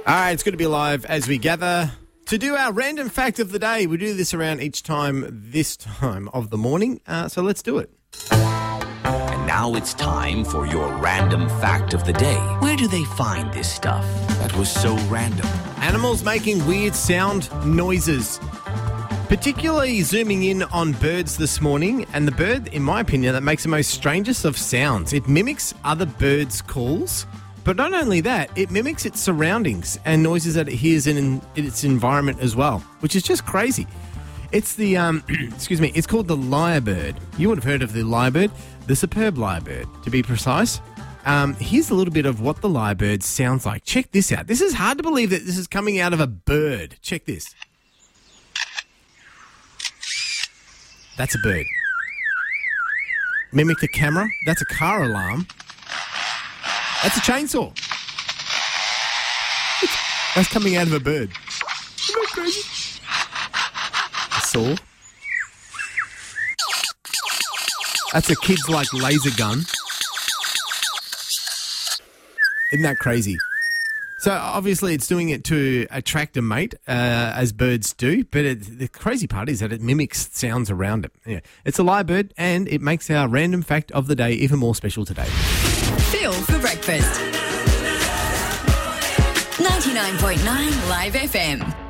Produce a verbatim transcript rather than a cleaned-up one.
All right, it's good to be alive as we gather to do our random fact of the day. We do this around each time, this time of the morning, uh, so let's do it. And now it's time for your random fact of the day. Where do they find this stuff that was so random? Animals making weird sound noises. Particularly zooming in on birds this morning, and the bird, in my opinion, that makes the most strangest of sounds. It mimics other birds' calls. But not only that, it mimics its surroundings and noises that it hears in, in its environment as well, which is just crazy. It's the, um, excuse me, it's called the lyrebird. You would have heard of the lyrebird, the superb lyrebird, to be precise. Um, here's a little bit of what the lyrebird sounds like. Check this out. This is hard to believe that this is coming out of a bird. Check this. That's a bird. Mimic the camera. That's a car alarm. That's a chainsaw. That's coming out of a bird. Isn't that crazy? A saw. That's a kid's like laser gun. Isn't that crazy? So obviously it's doing it to attract a mate, uh, as birds do, but it, the crazy part is that it mimics sounds around it. Yeah. It's a lyrebird, and it makes our random fact of the day even more special today. Phil for breakfast. ninety-nine point nine Live F M.